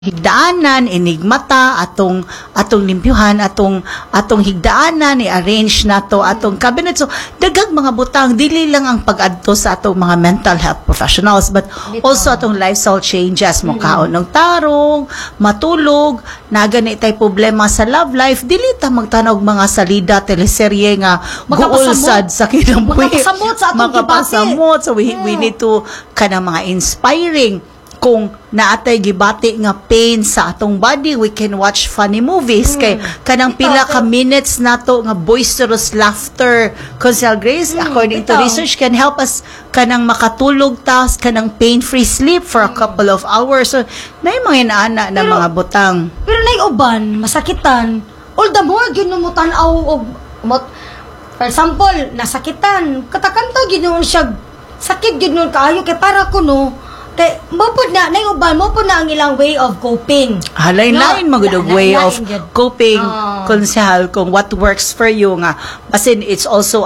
higdaanan, enigmata, atong limpyuhan, atong higdaanan, i-arrange nato atong cabinet. So, daghang mga butang, dili lang ang pag-adto sa atong mga mental health professionals, but also atong lifestyle changes, mukaon ng tarong, matulog, nagani tay problema sa love life, dili ta magtanaw og mga salida, teleserye nga guulsad sa kinabuhi. Makapasamot sa atong Makapasamot. So, we need to kanang mga inspiring. Kung naatay gibati nga pain sa atong body, we can watch funny movies. Kay kanang pila ka minutes nato nga boisterous laughter, Consel Grace, according to research, can help us kanang makatulog ta, kanang pain-free sleep for a couple of hours. So, na yung mga inaana na mga butang. Pero na uban, masakitan. All the more, ginumutan og for example, nasakitan. Katakanto, ginoon siya, sakit ginoon kaayo, kay para ko no, kay mopod na uban mo po na ang ilang way of coping. Lain magudog way of coping, Konsehal, kung what works for you nga. Basin it's also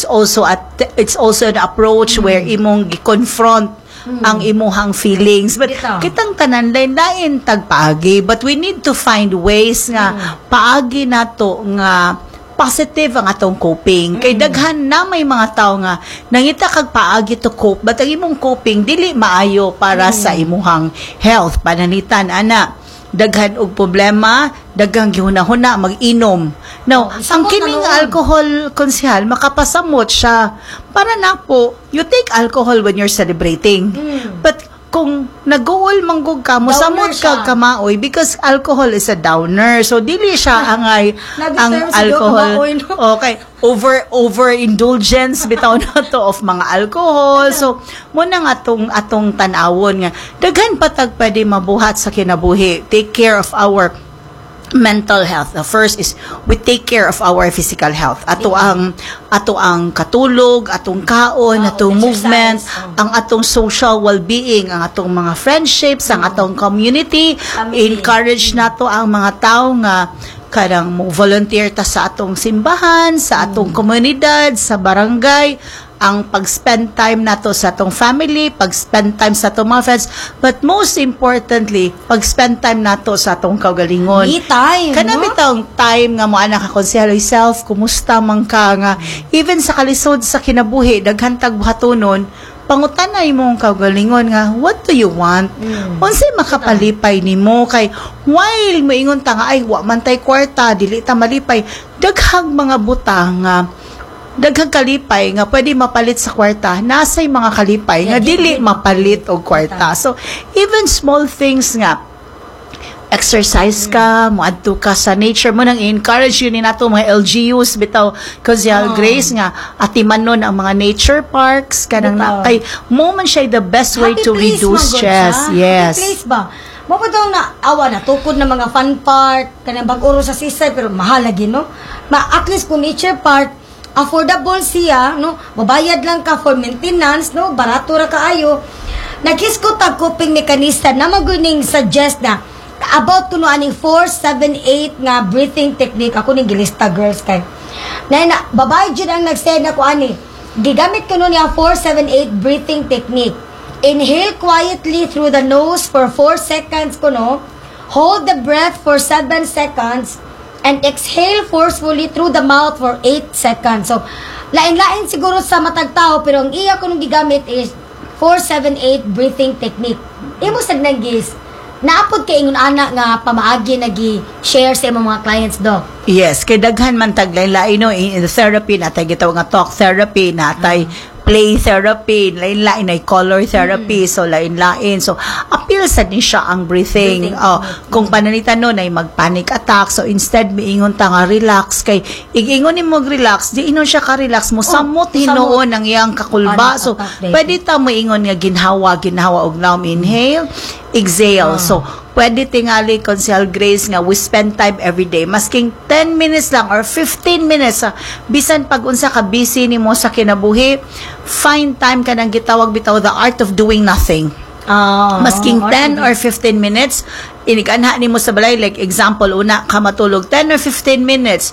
an approach where imong gi-confront ang imuhang feelings, but kitang tanan lain tagpaagi, but we need to find ways nga paagi nato nga positive ang atong coping. Kay daghan na may mga tao nga nangita kag paagi to cope, but ang imong coping dili maayo para sa imuhang health. Pananitan ana, daghan og problema, daghang gihuna-huna mag-inom. Now, ang kining alcohol, Konsehal, makapasamot siya. Para na po, you take alcohol when you're celebrating. But kung nag-uol manggog ka, musamot ka kamaoy, because alcohol is a downer. So, dili siya ang alcohol. Okay. Overindulgence bitaw na to of mga alcohol. So, muna nga atong tanawon nga. Daghan patag pwede mabuhat sa kinabuhi. Take care of our mental health. The first is we take care of our physical health. Ato ang katulog, atong kaon, atong movement, ang atong social well-being, ang atong mga friendships, ang atong community. Encourage nato ang mga tao nga kanang mo volunteer ta sa atong simbahan, sa atong komunidad, sa barangay, ang pag-spend time nato sa atong family, pag-spend time sa atong mga friends, but most importantly, pag-spend time nato sa atong kaugalingon. Time, kanami taong time nga mo anak ka konsehal self, kumusta man ka nga, even sa kalisod sa kinabuhi, daghan tag buhatonon, pangutanay mong kaugalingon nga, what do you want? Unsay makapalipay nimo kay while moingon ta nga ay wa man tay kwarta, dili ta malipay, daghang mga butang nga daghang kalipay nga pwede mapalit sa kwarta, nasay mga kalipay nga dili mapalit og kwarta. So even small things nga, exercise ka, moadto ka sa nature mo, nang encourage yun ni nato mga LGUs bitaw, Consehal Grace nga atimanon ang mga nature parks kanang kay mo man siya the best way to reduce stress. Yes. Happy place ba? Mo pa daw na awa na tukod na mga fun park kanang bag-oro sa sisay, pero mahal lagi no. At least kung nature park affordable siya, no? Babayad lang ka for maintenance, no? Barato ra kaayo. Nagkisko tag coping mechanism na maguning suggest na about kuno aning 4-7-8 nga breathing technique. Ako ning gilista, girls, kay na babae jud ang nag-send ako ani. Gigamit kuno niya 4-7-8 breathing technique. Inhale quietly through the nose for 4 seconds kuno. Hold the breath for 7 seconds. And exhale forcefully through the mouth for 8 seconds. So, lain-lain siguro sa matag tao, pero ang iya ko nung gigamit is 4-7-8 breathing technique. Imo sad nagis, naapod kay ingon ana nga pamaagi nagi-share sa imong mga clients do. Yes, kay daghan man tag lain-lain no, in the therapy natay gitawag nga talk therapy, natay play therapy, lain-lain ay color therapy, so lain-lain. So, appeal sa din siya ang breathing. Kung pananitan nun ay mag-panic attack, so instead, miingon ta nga relax, kay igingon ni mo relax, di inon siya ka-relax mo, samot hinoon ang iyang kakulba. So, pwede ta mo ingon nga ginhawa, og now inhale, exhale. So, pwede tingali, Consehal Grace, nga we spend time every day. Masking 10 minutes lang or 15 minutes, bisan pag unsa ka busy ni mo sa kinabuhi, find time ka nang gitawag bitaw the art of doing nothing. Masking 10 or 15 minutes, iniganha ni mo sa balay, like example, una ka matulog, 10 or 15 minutes,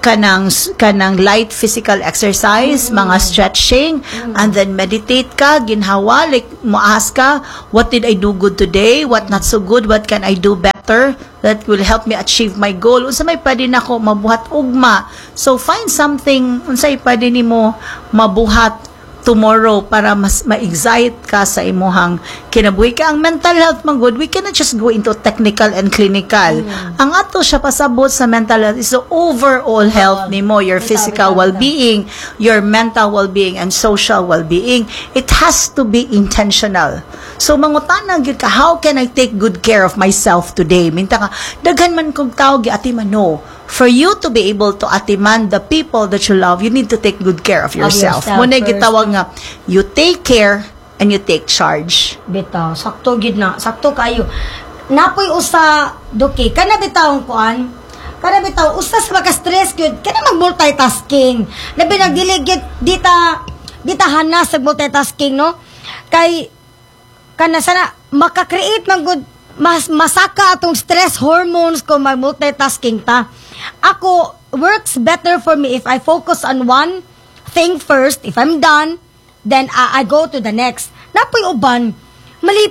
kanang light physical exercise, mga stretching, and then meditate ka, ginhawa, like mo ask ka, what did I do good today, what not so good, what can I do better that will help me achieve my goal. Unsa may pwede nako mabuhat ugma. So find something unsay pwede nimo mabuhat tomorrow para mas ma-excite ka sa imuhang kinabuhi ka. Ang mental health man good, we cannot just go into technical and clinical. Ang ato siya pasabot sa mental health is the overall health nimo, your physical well-being, your mental well-being, and social well-being. It has to be intentional. So mangutana gyud ka, how can I take good care of myself today? Minta ka, daghan man kong tao giatiman, no. For you to be able to atiman the people that you love, you need to take good care of yourself. Muna gitawag nga, you take care and you take charge. Bitaw, sakto gid na, sakto kayo. Napoy usa duki, kana bitawon kuan. Kana bitaw usa sa maka-stress gyud, kana mag-multitasking. Labi nagdiligid dita hanas sa multitasking, no? Kay kana sana maka-create man good mas masaka atong stress hormones kung mag-multitasking ta. Ako, works better for me if I focus on one thing first. If I'm done, then I go to the next. Napoy uban,